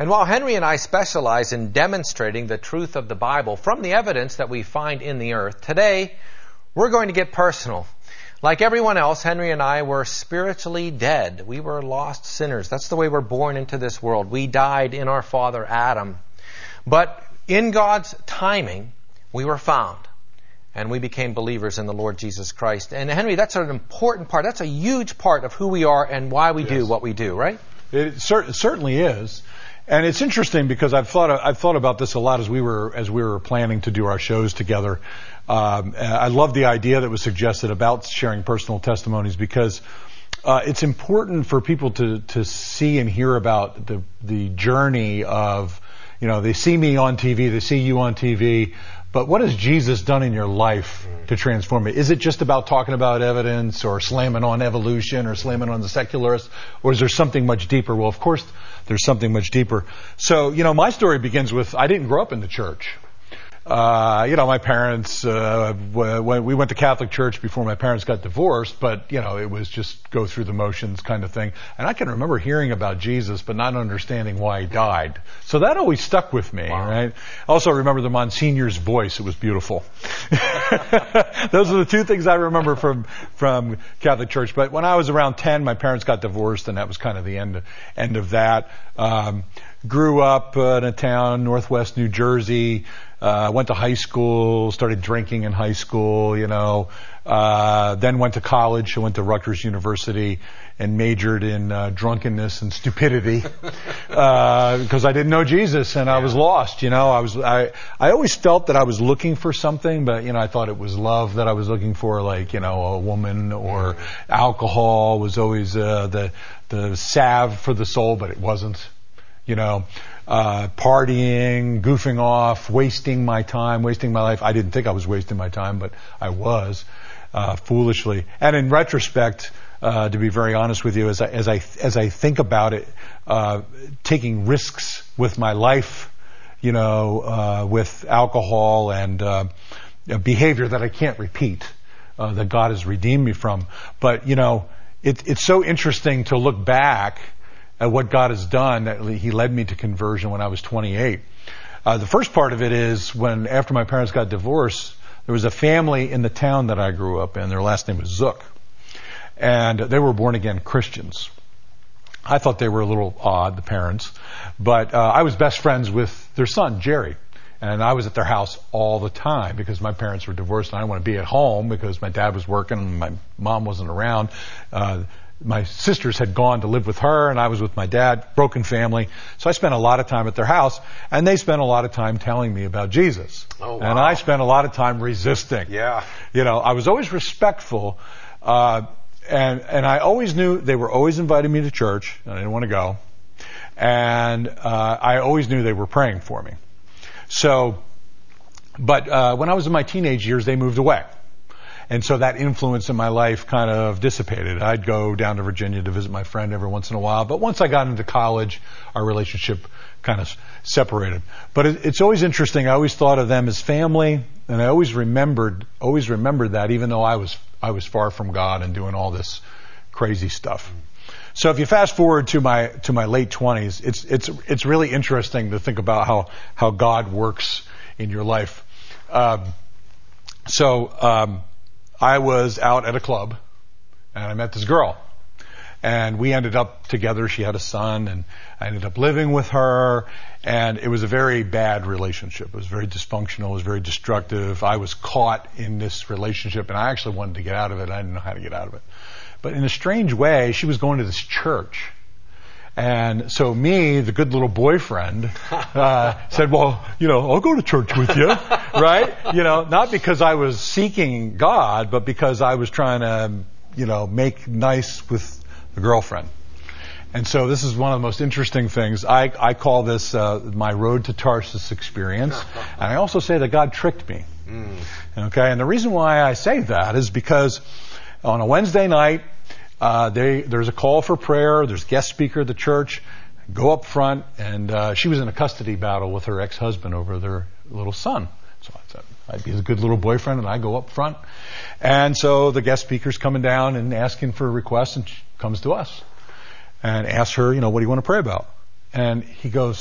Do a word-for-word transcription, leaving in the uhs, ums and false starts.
And while Henry and I specialize in demonstrating the truth of the Bible from the evidence that we find in the earth, today we're going to get personal. Like everyone else, Henry and I were spiritually dead. We were lost sinners. That's the way we're born into this world. We died in our father Adam. But in God's timing, we were found. And we became believers in the Lord Jesus Christ. And Henry, that's an important part. That's a huge part of who we are and why we yes. do what we do, right? It, cer- it certainly is. And it's interesting because I've thought I've thought about this a lot as we were as we were planning to do our shows together. Um, I love the idea that was suggested about sharing personal testimonies because uh, it's important for people to to see and hear about the the journey of, you know, they see me on T V, they see you on T V, but what has Jesus done in your life to transform it? Is it just about talking about evidence or slamming on evolution or slamming on the secularists, or is there something much deeper? Well, of course, there's something much deeper. So, you know, my story begins with, I didn't grow up in the church. Uh, you know, my parents, uh, when we went to Catholic church before my parents got divorced, but, you know, it was just go through the motions kind of thing. And I can remember hearing about Jesus, but not understanding why he died. So that always stuck with me, wow. right? I also remember the Monsignor's voice. It was beautiful. Those are the two things I remember from, from Catholic church. But when I was around ten, my parents got divorced, and that was kind of the end, end of that. Um, grew up uh, in a town, northwest New Jersey. Uh, went to high school, started drinking in high school, you know, uh, then went to college. I went to Rutgers University and majored in uh, drunkenness and stupidity, uh, because I didn't know Jesus and I was lost, you know. I was, I, I always felt that I was looking for something, but, you know, I thought it was love that I was looking for, like, you know, a woman, or alcohol was always, uh, the, the salve for the soul, but it wasn't, you know. Uh, partying, goofing off, wasting my time, wasting my life. I didn't think I was wasting my time, but I was, uh, foolishly. And in retrospect, uh, to be very honest with you, as I, as I, as I think about it, uh, taking risks with my life, you know, uh, with alcohol and, uh, a behavior that I can't repeat, uh, that God has redeemed me from. But, you know, it, it's so interesting to look back at what God has done, that he led me to conversion when I was twenty-eight. Uh, the first part of it is when, after my parents got divorced, there was a family in the town that I grew up in. Their last name was Zook. And they were born-again Christians. I thought they were a little odd, the parents. But uh, I was best friends with their son, Jerry. And I was at their house all the time because my parents were divorced and I didn't want to be at home because my dad was working and my mom wasn't around. Uh, My sisters had gone to live with her, and I was with my dad, broken family. So I spent a lot of time at their house, and they spent a lot of time telling me about Jesus. Oh, wow. And I spent a lot of time resisting. Yeah. You know, I was always respectful, uh, and, and I always knew they were always inviting me to church, and I didn't want to go. And, uh, I always knew they were praying for me. So, but, uh, when I was in my teenage years, they moved away. And so that influence in my life kind of dissipated. I'd go down to Virginia to visit my friend every once in a while. But once I got into college, our relationship kind of separated. But it, it's always interesting. I always thought of them as family. And I always remembered, always remembered that, even though I was, I was far from God and doing all this crazy stuff. So if you fast forward to my, to my late twenties, it's, it's, it's really interesting to think about how, how God works in your life. Um, so, um, I was out at a club, and I met this girl. And we ended up together. She had a son, and I ended up living with her. And it was a very bad relationship. It was very dysfunctional. It was very destructive. I was caught in this relationship, and I actually wanted to get out of it. I didn't know how to get out of it. But in a strange way, she was going to this church. And so me, the good little boyfriend, uh, said, well, you know, I'll go to church with you, right? You know, not because I was seeking God, but because I was trying to, you know, make nice with the girlfriend. And so this is one of the most interesting things. I, I call this uh, my road to Tarsus experience. And I also say that God tricked me. Mm. Okay, and the reason why I say that is because on a Wednesday night, Uh, they, there's a call for prayer. There's guest speaker at the church. Go up front, and uh, she was in a custody battle with her ex-husband over their little son. So I said, I'd be a good little boyfriend, and I go up front. And so the guest speaker's coming down and asking for requests, and she comes to us and asks her, you know, what do you want to pray about? And he goes,